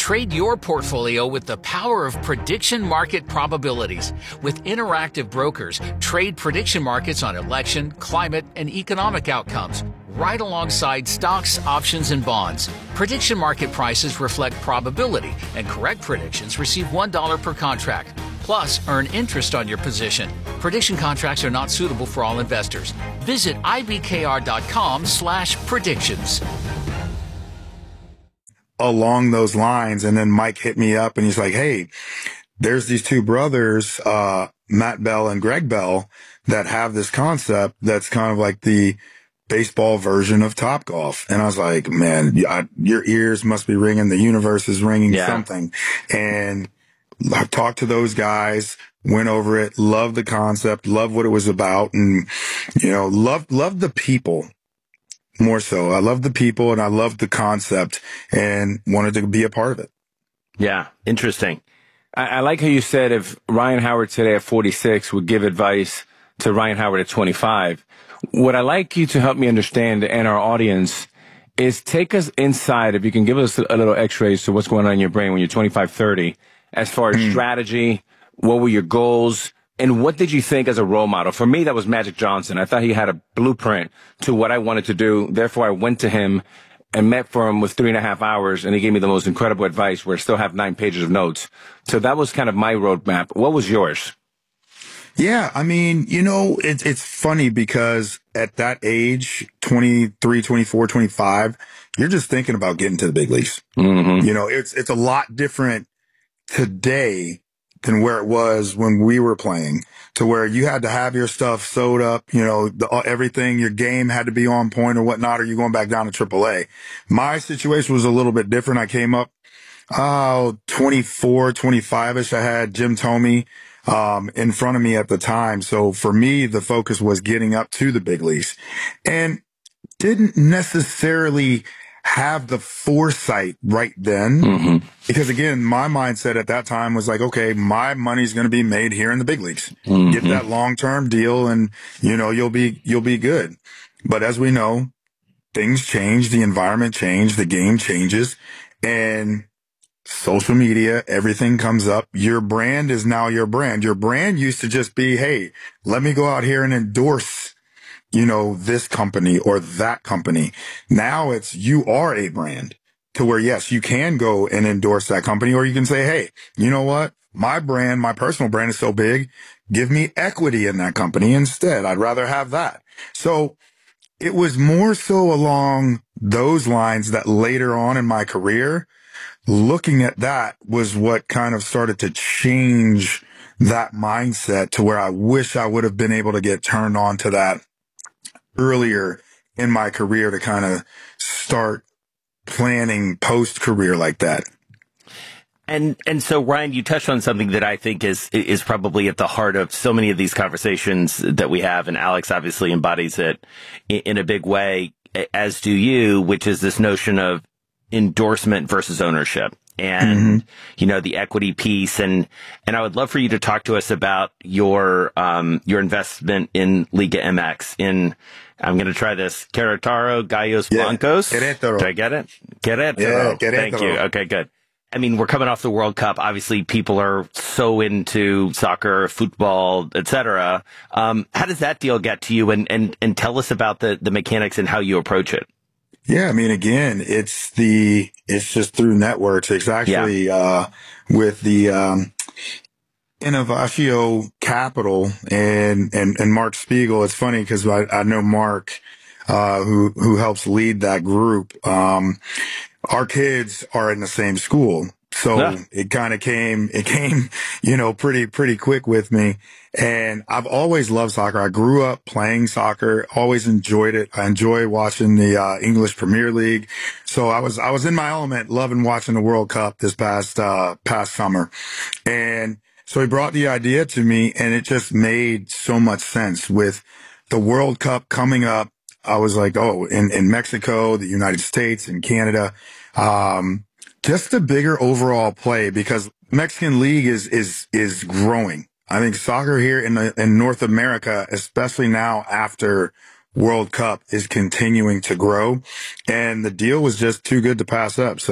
Trade your portfolio with the power of prediction market probabilities. With Interactive Brokers, trade prediction markets on election, climate, and economic outcomes, right alongside stocks, options, and bonds. Prediction market prices reflect probability, and correct predictions receive $1 per contract. Plus, earn interest on your position. Prediction contracts are not suitable for all investors. Visit ibkr.com/predictions. Along those lines. And then Mike hit me up and he's like, hey, there's these two brothers, Matt Bell and Greg Bell, that have this concept that's kind of like the baseball version of Topgolf. And I was like, man, your ears must be ringing. The universe is ringing something. And I talked to those guys, went over it, loved the concept, loved what it was about, and, loved the people. More so. I love the people and I love the concept and wanted to be a part of it. Yeah. Interesting. I like how you said if Ryan Howard today at 46 would give advice to Ryan Howard at 25. What I like you to help me understand and our audience is take us inside. If you can give us a little x-rays to what's going on in your brain when you're 25, 30, as far as strategy, what were your goals? And what did you think as a role model? For me, that was Magic Johnson. I thought he had a blueprint to what I wanted to do. Therefore, I went to him and met for him with 3.5 hours, and he gave me the most incredible advice where I still have 9 pages of notes. So that was kind of my roadmap. What was yours? Yeah, I mean, it's funny because at that age, 23, 24, 25, you're just thinking about getting to the big leagues. Mm-hmm. It's a lot different today than where it was when we were playing, to where you had to have your stuff sewed up, everything, your game had to be on point or whatnot, or you're going back down to AAA. My situation was a little bit different. I came up, 24, 25-ish. I had Jim Thome, in front of me at the time. So for me, the focus was getting up to the big leagues and didn't necessarily have the foresight right then. Because again, my mindset at that time was like, okay, my money's going to be made here in the big leagues. Get that long-term deal and, you'll be good. But as we know, things change, the environment changes, the game changes, and social media, everything comes up. Your brand is now your brand. Your brand used to just be, hey, let me go out here and endorse this company or that company. Now it's, you are a brand to where, yes, you can go and endorse that company, or you can say, hey, you know what? My brand, my personal brand is so big. Give me equity in that company instead. I'd rather have that. So it was more so along those lines that later on in my career, looking at that was what kind of started to change that mindset to where I wish I would have been able to get turned on to that earlier in my career to kind of start planning post-career like that. And so, Ryan, you touched on something that I think is probably at the heart of so many of these conversations that we have, and Alex obviously embodies it in a big way, as do you, which is this notion of endorsement versus ownership. And, the equity piece. And I would love for you to talk to us about your investment in Liga MX I'm going to try this. Querétaro Gallos Blancos. Querétaro. Did I get it? Querétaro. Yeah, Querétaro. Thank you. Okay, good. I mean, we're coming off the World Cup. Obviously, people are so into soccer, football, etc. How does that deal get to you? And tell us about the mechanics and how you approach it. Yeah, I mean, again, it's just through networks. It's actually, with the, Innovatio Capital and Mark Spiegel. It's funny because I know Mark, who helps lead that group. Our kids are in the same school. So it came, pretty quick with me. And I've always loved soccer. I grew up playing soccer, always enjoyed it. I enjoy watching the, English Premier League. So I was in my element, loving watching the World Cup this past summer. And so he brought the idea to me and it just made so much sense with the World Cup coming up. I was like, in Mexico, the United States and Canada, just a bigger overall play because Mexican League is growing. I think soccer here in North America, especially now after World Cup, is continuing to grow, and the deal was just too good to pass up. So